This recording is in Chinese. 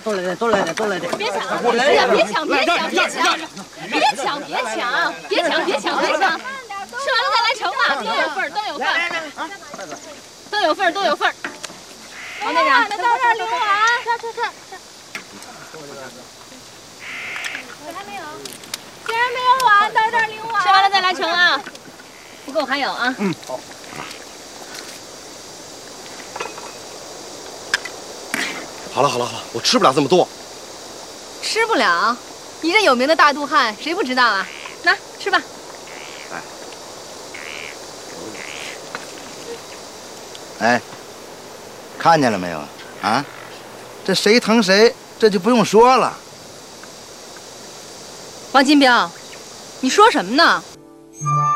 都来点，都来点，都来点！ 别抢！哎呀，别抢！别抢！别抢！别抢！别抢！别抢！别抢！别抢！吃完了再来盛吧，都有份儿，都有份儿，都有份儿，都有份儿。王队长，那到这儿领碗，这。还没有，竟然没有碗，到这儿领碗。吃完了再来盛啊，不够还有啊。 嗯，好。好了，我吃不了这么多。 吃不了？你这有名的大肚汉，谁不知道啊？拿吃吧。 哎，看见了没有啊？这谁疼谁，这就不用说了。 王金彪，你说什么呢？